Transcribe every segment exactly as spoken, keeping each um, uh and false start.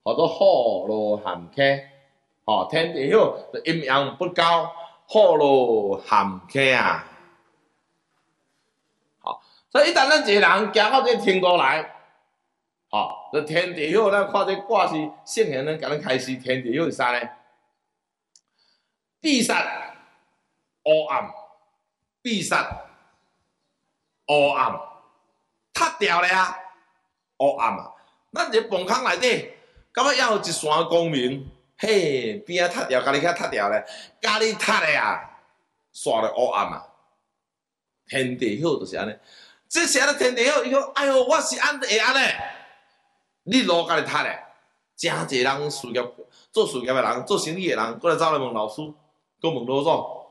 叫做雨露含溪。吼、哦，天地晓阴阳不高，雨露含溪啊。好、哦，所以一旦咱一个人行到这天国来，吼、哦，就天地晓咱看这卦是圣贤咱甲咱开示，天地晓是啥呢？闭杀乌暗，闭杀乌暗，塌掉了啊，乌暗啊。咱这崩坑内底，敢要还有一线光明。嘿，边仔塌掉，家己遐塌掉咧，家己塌的啊，煞了乌暗啊。天地晓就是安尼，这时啊，天地晓伊讲，哎哟，我是安会安尼？你路家己塌咧，真侪人事业做事业的人，做生意的人，过来走来问老师，搁问老总，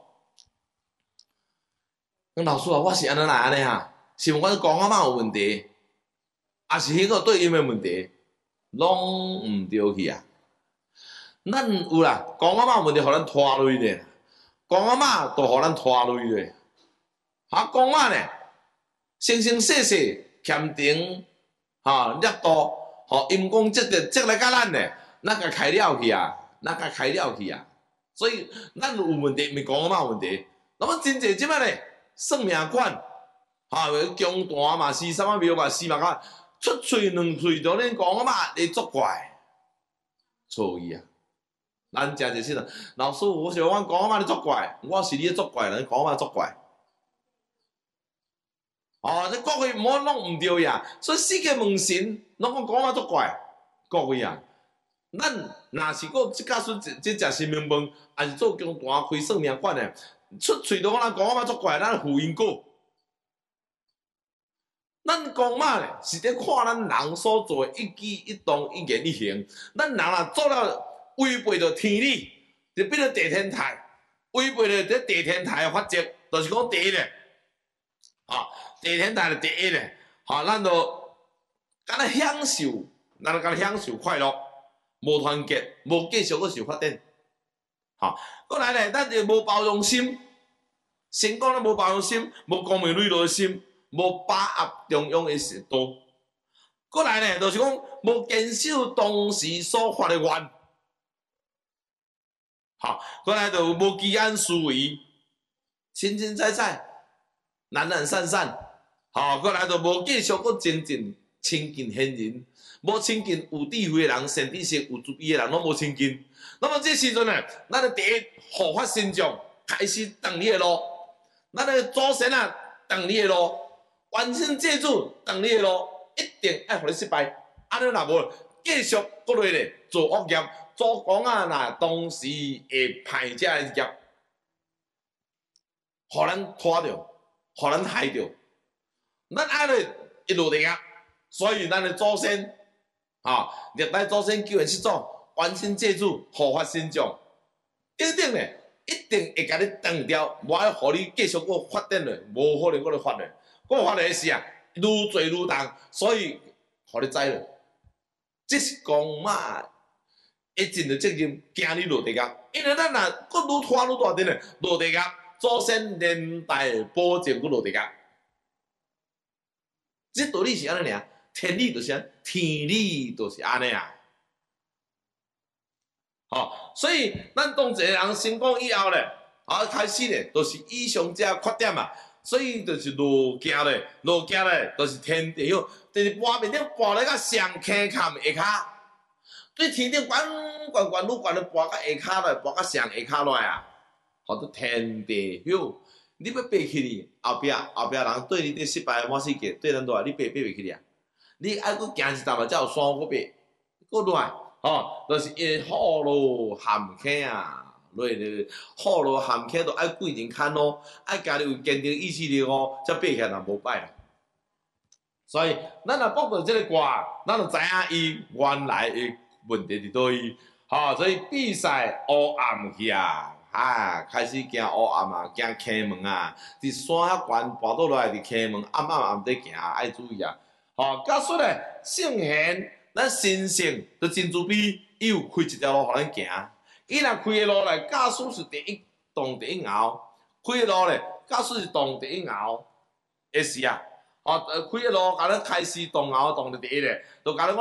讲老师啊，我是安尼来安尼哈，是问我讲啊嘛有问题，还是迄个对应的问题，拢毋对去啊？咱有啦，讲啊嘛有问题，互咱拖累咧，讲啊嘛都互咱拖累咧。啊，讲啊呢，生生世世欠定，哈，业道，吼阴功积德积来甲咱呢，咱甲开了去啊，咱甲开了去啊。所以咱有问题，咪讲啊嘛有问题。那么真济即摆咧，算命馆，哈，强弹嘛是啥物庙嘛是嘛个，出喙两喙就恁讲啊嘛，你作怪，错意啊。咱真侪时阵，老师，我想阮讲啊嘛你作怪，我是你作怪，咱讲啊嘛作怪。哦，这各位莫弄唔对呀，所以世界问神，拢讲讲啊作怪，各位啊，咱若是讲即假使即食新命饭，还是做强大开算命馆的，出喙都讲咱讲啊嘛作怪，咱负因果。咱讲嘛咧，是咧看咱人所做的一举一动、一言一行，咱人若做了违背着天理，就变成地天台，违背着这地天台的法则，就是讲第一咧，啊。地天台就第一咧，吼，咱就敢若享受，咱就敢若享受快乐，无团结，无继续去受发展，吼。过来咧，咱就无包容心，先讲咱无包容心，无光明磊落的心，无把握中央的事道。过来咧，就是讲无坚守当时所发的愿，吼。过来就无居安思危，清清采采，懒懒散散。吼，过来就无继续搁精进亲近贤人，无亲近有智慧的人、善知识、有慈悲的人，拢无亲近。那么这时阵呢，咱的第一护法神将开始动你的路，咱的祖先啊动你的路，完成借助动你的路，一定爱互你失败。安尼若无继续搁落咧做恶业，做讲啊，若当时会歹者的业，互咱拖着，互咱害着。咱爱咧一路地啊，所以咱的祖先，啊，历代祖先救援失踪，完成借助护法神将，一定咧，一定会甲你断掉，无爱互你继续搁发展咧，无可能搁咧发咧，搁发咧是啊，愈做愈重，所以互你知咧，这是公妈一尽的责任，惊你落地啊，因为咱若搁愈拖愈大阵咧，落地啊，祖先连带保证搁落地啊。这道理是安尼尔，天理就是安，天理就是安尼啊。吼、哦，所以咱当一个人成功以后咧，啊开始咧，就是以上这缺点啊，所以就是路行咧，路行咧，就是天地晓，就是跋面顶跋咧到上坑坎下骹，对天顶悬悬悬愈悬咧跋到下骹来，跋到上下骹来啊，叫做天地晓。你要爬起哩，后壁后壁人对你的失败满世界，对咱落来你爬爬袂起哩啊！你爱搁行一站嘛，才有山搁爬，搁落来，吼，就是因雨露含溪啊，落咧雨露含溪，就爱贵人看咯，爱家己有坚定意志力哦，才爬起来若无歹啦。所以咱若报到即个卦，咱就知影伊原来的问题伫倒位，吼，所以比赛乌暗去啊。啊，开始行乌暗啊，行溪门啊，伫山遐悬，跋倒落来伫溪门，暗暗暗伫行，爱注意啊！吼，假说咧，圣贤，咱神圣都真慈悲，伊有开一条路互咱行。伊若开的路咧，假使是第一动第一后，开的路咧，假使是动第一后，会是啊，吼，开的路甲咱开始动后动伫第一咧，就甲咱讲。